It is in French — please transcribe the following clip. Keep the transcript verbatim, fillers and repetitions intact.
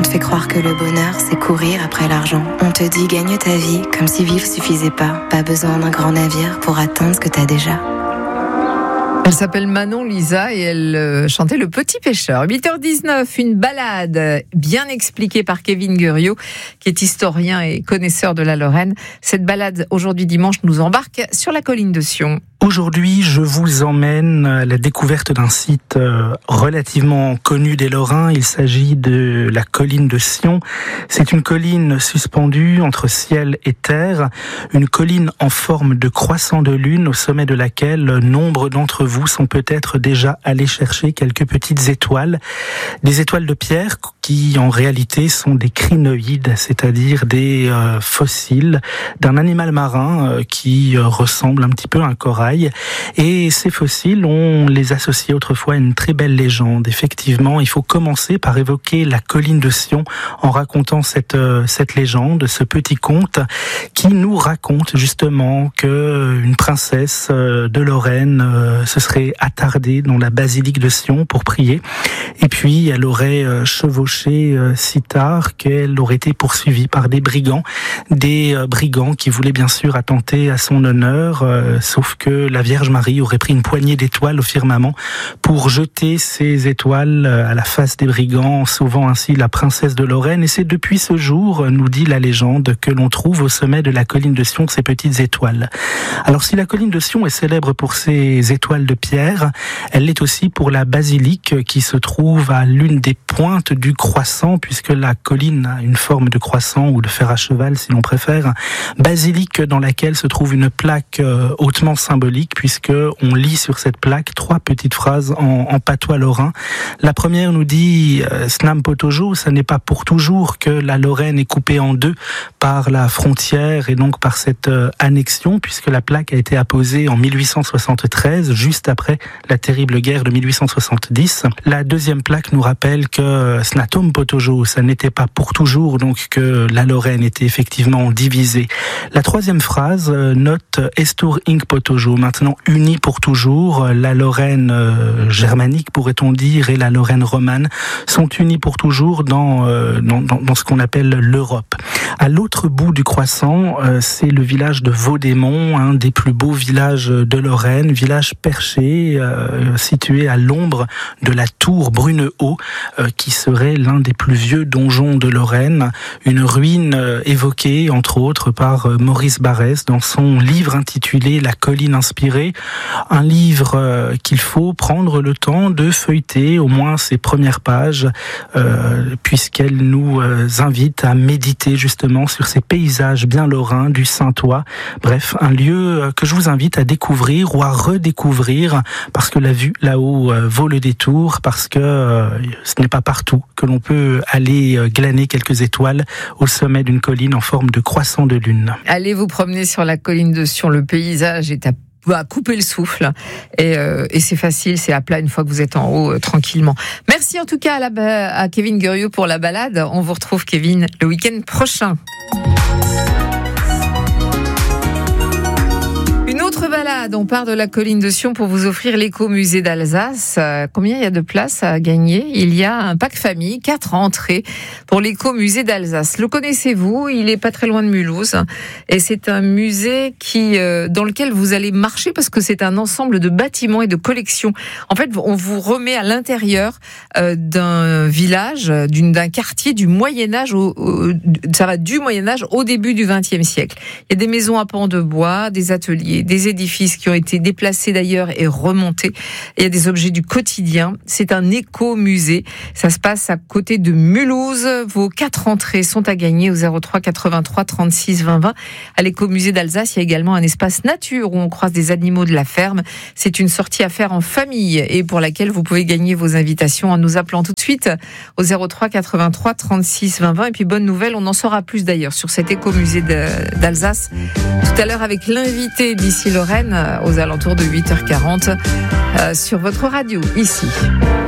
te fait croire que le bonheur, c'est courir après l'argent. On te dit gagne ta vie comme si vivre suffisait pas. Pas besoin d'un grand navire pour atteindre ce que t'as déjà. Elle s'appelle Manon Lisa et elle euh, chantait Le Petit Pêcheur. huit heures dix-neuf, une balade bien expliquée par Kevin Guriot, qui est historien et connaisseur de la Lorraine. Cette balade, aujourd'hui dimanche, nous embarque sur la colline de Sion. Aujourd'hui, je vous emmène à la découverte d'un site relativement connu des Lorrains. Il s'agit de la colline de Sion. C'est une colline suspendue entre ciel et terre, une colline en forme de croissant de lune au sommet de laquelle nombre d'entre vous sont peut-être déjà allés chercher quelques petites étoiles. Des étoiles de pierre qui en réalité sont des crinoïdes, c'est-à-dire des euh, fossiles d'un animal marin euh, qui euh, ressemble un petit peu à un corail. Et ces fossiles, on les associait autrefois à une très belle légende. Effectivement, il faut commencer par évoquer la colline de Sion en racontant cette, euh, cette légende, ce petit conte qui nous raconte justement que une princesse euh, de Lorraine euh, se serait attardée dans la basilique de Sion pour prier. Et puis, elle aurait euh, chevauché euh, si tard qu'elle aurait été poursuivie par des brigands, des euh, brigands qui voulaient bien sûr attenter à son honneur, euh, sauf que la Vierge Marie aurait pris une poignée d'étoiles au firmament pour jeter ces étoiles à la face des brigands, sauvant ainsi la princesse de Lorraine. Et c'est depuis ce jour, nous dit la légende, que l'on trouve au sommet de la colline de Sion ces petites étoiles. Alors si la colline de Sion est célèbre pour ses étoiles de pierre, elle l'est aussi pour la basilique qui se trouve à l'une des pointes du croissant, puisque la colline a une forme de croissant ou de fer à cheval si l'on préfère. Basilique dans laquelle se trouve une plaque hautement symbolique, puisque on lit sur cette plaque trois petites phrases en, en patois lorrain. La première nous dit euh, Snam Potojo, ça n'est pas pour toujours que la Lorraine est coupée en deux par la frontière et donc par cette euh, annexion, puisque la plaque a été apposée en mille huit cent soixante-treize, juste après la terrible guerre de mille huit cent soixante-dix. La deuxième plaque nous rappelle que euh, Snatom Potojo, ça n'était pas pour toujours, donc que la Lorraine était effectivement divisée. La troisième phrase euh, note Estur Inc Potojo, maintenant unis pour toujours. La Lorraine euh, germanique, pourrait-on dire, et la Lorraine romane sont unis pour toujours dans, euh, dans, dans, dans ce qu'on appelle l'Europe. À l'autre bout du croissant, euh, c'est le village de Vaudémont, un des plus beaux villages de Lorraine, village perché, euh, situé à l'ombre de la tour Brunehaut, euh, qui serait l'un des plus vieux donjons de Lorraine, une ruine euh, évoquée, entre autres, par euh, Maurice Barrès dans son livre intitulé La colline inspirée, un livre euh, qu'il faut prendre le temps de feuilleter, au moins ses premières pages, euh, puisqu'elle nous euh, invite à méditer justement sur ces paysages bien lorrains du Saintois. Bref, un lieu euh, que je vous invite à découvrir ou à redécouvrir, parce que la vue là-haut euh, vaut le détour, parce que euh, ce n'est pas partout que l'on peut aller euh, glaner quelques étoiles au sommet d'une colline en forme de croissant de lune. Allez vous promener sur la colline de Sion, le paysage est à à couper le souffle et, euh, et c'est facile, c'est à plat une fois que vous êtes en haut euh, tranquillement. Merci en tout cas à, la, à Kevin Guriot pour la balade. On vous retrouve Kevin le week-end prochain. Une autre balade, on part de la colline de Sion pour vous offrir l'écomusée d'Alsace. Euh, combien il y a de places à gagner ? Il y a un pack famille, quatre entrées pour l'écomusée d'Alsace. Le connaissez-vous ? Il est pas très loin de Mulhouse et c'est un musée qui, euh, dans lequel vous allez marcher parce que c'est un ensemble de bâtiments et de collections. En fait, on vous remet à l'intérieur euh, d'un village, d'une, d'un quartier du Moyen-Âge, au, au, ça va du Moyen-Âge au début du vingtième siècle. Il y a des maisons à pans de bois, des ateliers, des édifices qui ont été déplacés d'ailleurs et remontés. Il y a des objets du quotidien. C'est un écomusée. Ça se passe à côté de Mulhouse. Vos quatre entrées sont à gagner au zéro trois quatre-vingt-trois trente-six vingt vingt. À l'écomusée d'Alsace, il y a également un espace nature où on croise des animaux de la ferme. C'est une sortie à faire en famille et pour laquelle vous pouvez gagner vos invitations en nous appelant tout de suite au zéro trois quatre-vingt-trois trente-six vingt vingt. Et puis bonne nouvelle, on en saura plus d'ailleurs sur cet écomusée d'Alsace tout à l'heure avec l'invité d'ici Lorraine aux alentours de huit heures quarante euh, sur votre radio ici.